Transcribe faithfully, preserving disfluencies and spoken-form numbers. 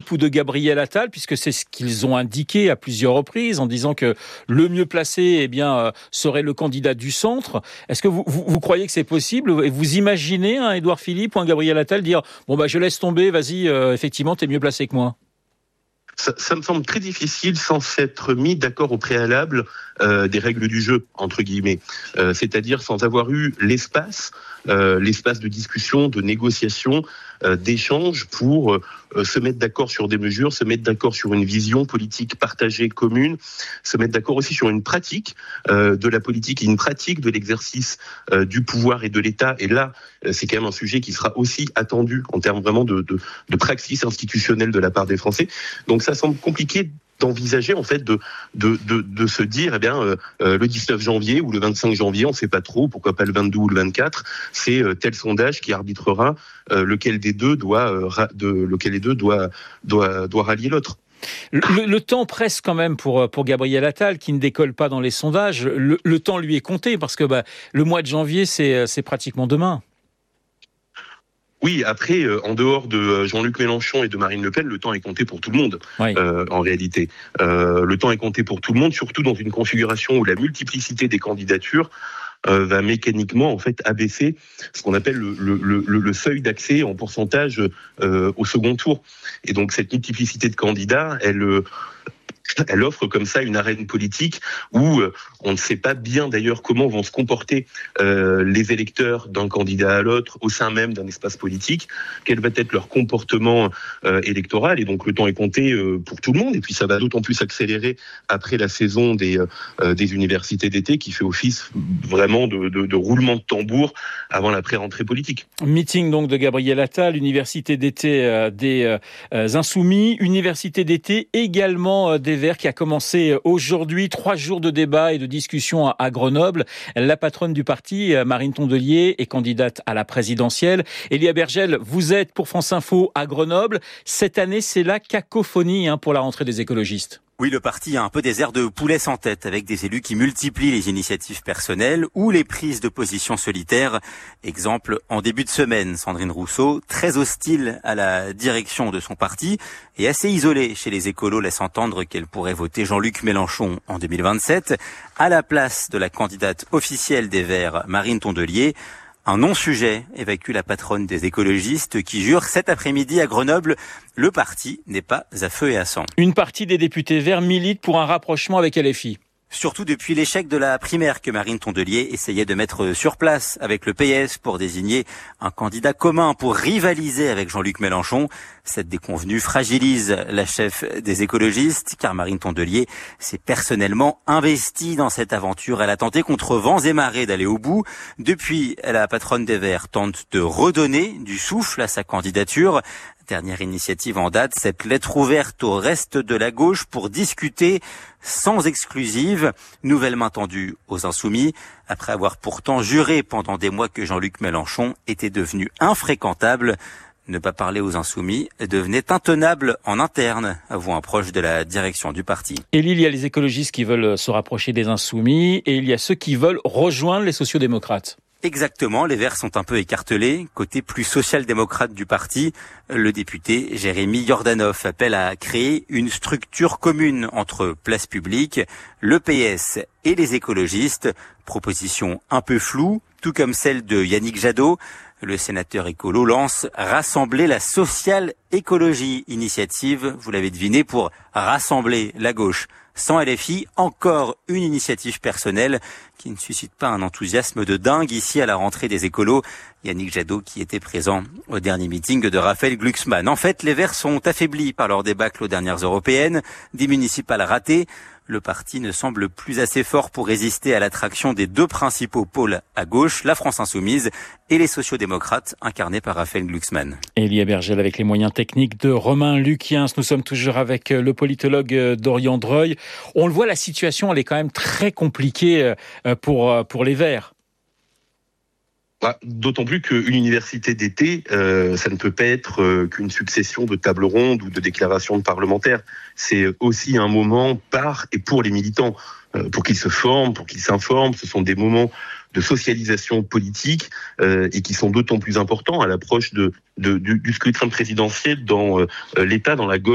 Philippe ou de Gabriel Attal, puisque c'est ce qu'ils ont indiqué à plusieurs reprises en disant que le mieux placé, eh bien, euh, serait le candidat du centre. Est-ce que vous, vous, vous croyez que c'est possible et vous imaginez un Édouard Philippe ou un Gabriel Attal dire bon bah je laisse tomber, vas-y, euh, effectivement, t'es mieux placé que moi? Ça, ça me semble très difficile sans s'être mis d'accord au préalable euh, des règles du jeu, entre guillemets. Euh, c'est-à-dire sans avoir eu l'espace, euh, l'espace de discussion, de négociation, euh, d'échange pour euh, se mettre d'accord sur des mesures, se mettre d'accord sur une vision politique partagée, commune, se mettre d'accord aussi sur une pratique euh, de la politique et une pratique de l'exercice euh, du pouvoir et de l'État. Et là, euh, c'est quand même un sujet qui sera aussi attendu en termes vraiment de, de, de praxis institutionnelle de la part des Français. Donc ça semble compliqué d'envisager en fait de de de, de se dire eh bien euh, euh, le dix-neuf janvier ou le vingt-cinq janvier, on ne sait pas trop, pourquoi pas le vingt-deux ou le vingt-quatre, c'est euh, tel sondage qui arbitrera euh, lequel des deux doit euh, ra- de lequel des deux doit doit doit rallier l'autre. Le, le temps presse quand même pour pour Gabriel Attal qui ne décolle pas dans les sondages. Le, le temps lui est compté parce que bah, le mois de janvier c'est c'est pratiquement demain. Oui, après, euh, en dehors de Jean-Luc Mélenchon et de Marine Le Pen, le temps est compté pour tout le monde, Oui. euh, en réalité. Euh, le temps est compté pour tout le monde, surtout dans une configuration où la multiplicité des candidatures euh, va mécaniquement en fait abaisser ce qu'on appelle le, le, le, le seuil d'accès en pourcentage euh, au second tour. Et donc cette multiplicité de candidats, elle... Euh, Elle offre comme ça une arène politique où euh, on ne sait pas bien d'ailleurs comment vont se comporter euh, les électeurs d'un candidat à l'autre au sein même d'un espace politique, quel va être leur comportement euh, électoral, et donc le temps est compté euh, pour tout le monde, et puis ça va d'autant plus s'accélérer après la saison des, euh, des universités d'été qui fait office vraiment de, de, de roulement de tambour avant la pré-rentrée politique. Meeting donc de Gabriel Attal, université d'été euh, des euh, Insoumis, université d'été également euh, des Verts qui a commencé aujourd'hui. Trois jours de débat et de discussion à Grenoble. La patronne du parti, Marine Tondelier, est candidate à la présidentielle. Elia Bergel, vous êtes pour France Info à Grenoble. Cette année, c'est la cacophonie hein, pour la rentrée des écologistes. Oui, le parti a un peu des airs de poulet sans tête, avec des élus qui multiplient les initiatives personnelles ou les prises de position solitaires. Exemple, en début de semaine, Sandrine Rousseau, très hostile à la direction de son parti et assez isolée chez les écolos, laisse entendre qu'elle pourrait voter Jean-Luc Mélenchon en deux mille vingt-sept à la place de la candidate officielle des Verts, Marine Tondelier. Un non-sujet évacue la patronne des écologistes qui jure cet après-midi à Grenoble, le parti n'est pas à feu et à sang. Une partie des députés Verts milite pour un rapprochement avec L F I. Surtout depuis l'échec de la primaire que Marine Tondelier essayait de mettre sur place avec le P S pour désigner un candidat commun pour rivaliser avec Jean-Luc Mélenchon. Cette déconvenue fragilise la chef des écologistes car Marine Tondelier s'est personnellement investie dans cette aventure. Elle a tenté contre vents et marées d'aller au bout. Depuis, la patronne des Verts tente de redonner du souffle à sa candidature. Dernière initiative en date, cette lettre ouverte au reste de la gauche pour discuter sans exclusive, nouvelle main tendue aux Insoumis, après avoir pourtant juré pendant des mois que Jean-Luc Mélenchon était devenu infréquentable. Ne pas parler aux Insoumis devenait intenable en interne, avoue un proche de la direction du parti. Et il y a les écologistes qui veulent se rapprocher des Insoumis et il y a ceux qui veulent rejoindre les sociodémocrates. Exactement, les Verts sont un peu écartelés. Côté plus social-démocrate du parti, le député Jérémy Yordanov appelle à créer une structure commune entre Place Publique, le P S et les écologistes. Proposition un peu floue, tout comme celle de Yannick Jadot. Le sénateur écolo lance Rassembler la sociale écologie, initiative, vous l'avez deviné, pour rassembler la gauche. Sans L F I, encore une initiative personnelle qui ne suscite pas un enthousiasme de dingue ici à la rentrée des écolos. Yannick Jadot qui était présent au dernier meeting de Raphaël Glucksmann. En fait, les Verts sont affaiblis par leur débâcle aux dernières européennes, des municipales ratées. Le parti ne semble plus assez fort pour résister à l'attraction des deux principaux pôles à gauche, la France Insoumise et les sociodémocrates incarnés par Raphaël Glucksmann. Elia Bergel avec les moyens techniques de Romain Lukiens. Nous sommes toujours avec le politologue Dorian Dreuil. On le voit, la situation elle est quand même très compliquée pour, pour les Verts. D'autant plus qu'une université d'été, euh, ça ne peut pas être euh, qu'une succession de tables rondes ou de déclarations de parlementaires. C'est aussi un moment par et pour les militants, euh, pour qu'ils se forment, pour qu'ils s'informent. Ce sont des moments de socialisation politique euh, et qui sont d'autant plus importants à l'approche de, de, du, du scrutin présidentiel dans euh, l'État, dans la gauche.